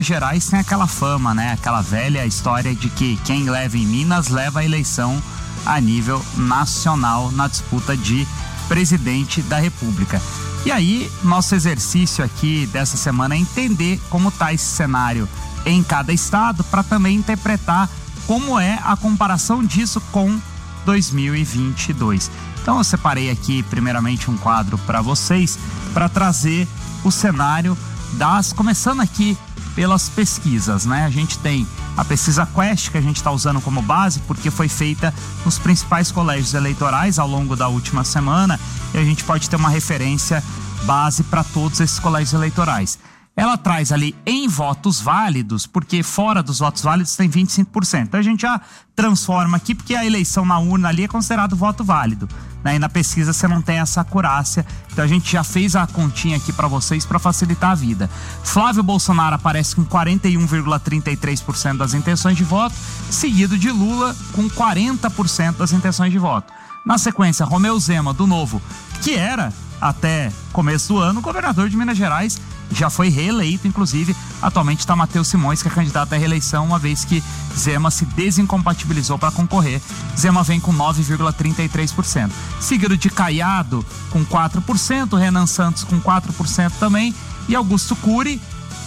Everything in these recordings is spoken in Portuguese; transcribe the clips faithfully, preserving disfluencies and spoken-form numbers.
Gerais tem aquela fama, né? Aquela velha história de que quem leva em Minas leva a eleição a nível nacional na disputa de presidente da República. E aí, nosso exercício aqui dessa semana é entender como está esse cenário em cada estado, para também interpretar como é a comparação disso com dois mil e vinte e dois. Então eu separei aqui primeiramente um quadro para vocês, para trazer o cenário das, começando aqui pelas pesquisas, né? A gente tem a pesquisa Quest, que a gente está usando como base, porque foi feita nos principais colégios eleitorais ao longo da última semana, e a gente pode ter uma referência base para todos esses colégios eleitorais. Ela traz ali em votos válidos, porque fora dos votos válidos tem vinte e cinco por cento. Então a gente já transforma aqui, porque a eleição na urna ali é considerado voto válido, né? E na pesquisa você não tem essa acurácia. Então a gente já fez a continha aqui para vocês para facilitar a vida. Flávio Bolsonaro aparece com quarenta e um vírgula trinta e três por cento das intenções de voto, seguido de Lula com quarenta por cento das intenções de voto. Na sequência, Romeu Zema, do Novo, que era, até começo do ano, governador de Minas Gerais, já foi reeleito, inclusive. Atualmente está Matheus Simões, que é candidato à reeleição, uma vez que Zema se desincompatibilizou para concorrer. Zema vem com nove vírgula trinta e três por cento. Seguido de Caiado com quatro por cento, Renan Santos com quatro por cento também, e Augusto Cury,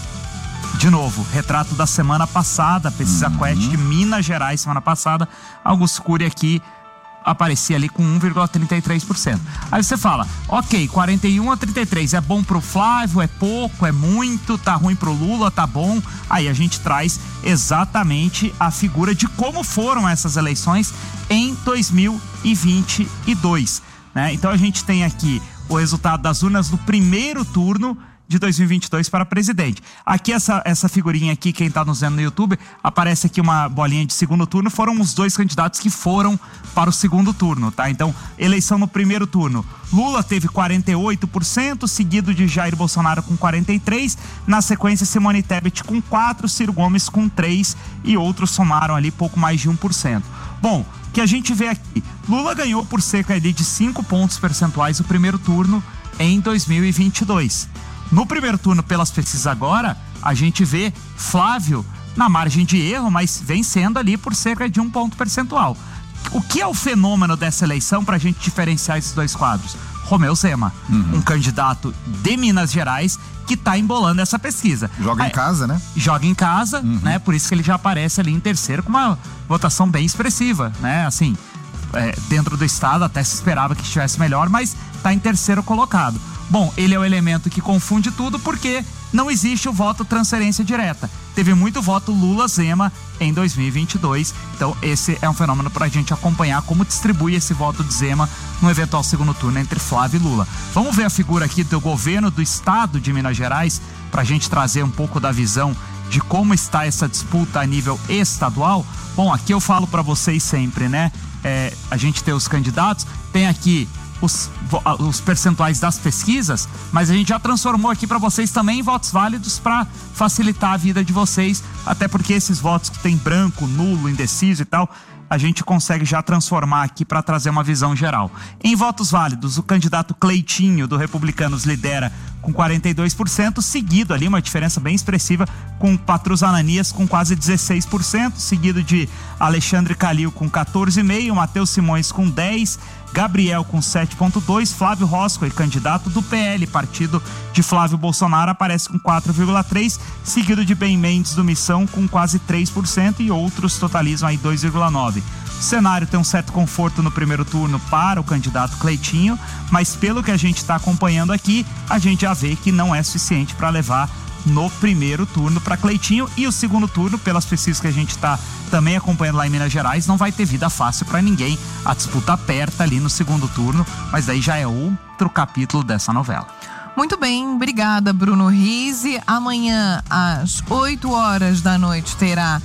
de novo, retrato da semana passada, pesquisa uhum. Quest de Minas Gerais, semana passada, Augusto Cury aqui aparecia ali com um vírgula trinta e três por cento. Aí você fala, ok, quarenta e um a trinta e três, é bom pro Flávio, é pouco, é muito, tá ruim pro Lula, tá bom? Aí a gente traz exatamente a figura de como foram essas eleições em dois mil e vinte e dois, né? Então a gente tem aqui o resultado das urnas do primeiro turno de dois mil e vinte e dois para presidente. Aqui essa, essa figurinha aqui, quem está nos vendo no YouTube, aparece aqui uma bolinha de segundo turno, foram os dois candidatos que foram para o segundo turno, tá? Então, eleição no primeiro turno, Lula teve quarenta e oito por cento, seguido de Jair Bolsonaro com quarenta e três por cento, na sequência Simone Tebet com quatro por cento, Ciro Gomes com três por cento e outros somaram ali pouco mais de um por cento. Bom, o que a gente vê aqui, Lula ganhou por cerca ali de cinco pontos percentuais o primeiro turno em dois mil e vinte e dois. No primeiro turno, pelas pesquisas agora, a gente vê Flávio na margem de erro, mas vencendo ali por cerca de um ponto percentual. O que é o fenômeno dessa eleição para a gente diferenciar esses dois quadros? Romeu Zema, uhum. um candidato de Minas Gerais que está embolando essa pesquisa. Joga Aí, em casa, né? Joga em casa, uhum. né? Por isso que ele já aparece ali em terceiro com uma votação bem expressiva, né? Assim, é, dentro do estado até se esperava que estivesse melhor, mas está em terceiro colocado. Bom, ele é o elemento que confunde tudo porque não existe o voto transferência direta. Teve muito voto Lula-Zema em dois mil e vinte e dois, então esse é um fenômeno para a gente acompanhar como distribui esse voto de Zema no eventual segundo turno entre Flávio e Lula. Vamos ver a figura aqui do governo do estado de Minas Gerais para a gente trazer um pouco da visão de como está essa disputa a nível estadual. Bom, aqui eu falo para vocês sempre, né? É, a gente tem os candidatos, tem aqui Os, os percentuais das pesquisas, mas a gente já transformou aqui para vocês também em votos válidos para facilitar a vida de vocês, até porque esses votos que tem branco, nulo, indeciso e tal, a gente consegue já transformar aqui para trazer uma visão geral. Em votos válidos, o candidato Cleitinho do Republicanos lidera com quarenta e dois por cento, seguido ali, uma diferença bem expressiva, com Patrus Ananias com quase dezesseis por cento, seguido de Alexandre Calil com quatorze vírgula cinco por cento, Matheus Simões com dez por cento, Gabriel com sete vírgula dois por cento, Flávio Roscoe, candidato do P L, partido de Flávio Bolsonaro, aparece com quatro vírgula três por cento, seguido de Ben Mendes do Missão com quase três por cento e outros totalizam aí dois vírgula nove por cento. O cenário tem um certo conforto no primeiro turno para o candidato Cleitinho, mas pelo que a gente está acompanhando aqui, a gente já vê que não é suficiente para levar no primeiro turno para Cleitinho, e o segundo turno, pelas pesquisas que a gente está também acompanhando lá em Minas Gerais, não vai ter vida fácil para ninguém. A disputa aperta ali no segundo turno, mas daí já é outro capítulo dessa novela. Muito bem, obrigada, Bruno Rizzi. Amanhã, às oito horas da noite, terá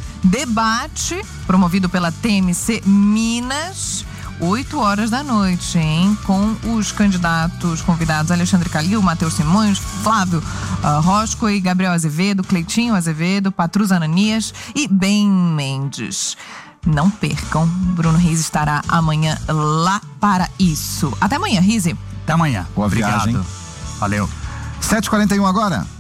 debate promovido pela T M C Minas. oito horas da noite, hein? Com os candidatos convidados Alexandre Calil, Matheus Simões, Flávio uh, Roscoe, Gabriel Azevedo, Cleitinho Azevedo, Patrus Ananias e Ben Mendes. Não percam, Bruno Rizzi estará amanhã lá para isso. Até amanhã, Rizzi. Até amanhã. Boa Obrigado. Viagem. Valeu. sete e quarenta e um agora.